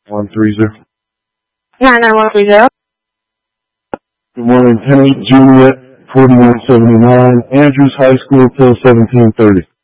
130. Yeah, 9130. Good morning, Penny Juliet, 4179, Andrews High School till 1730.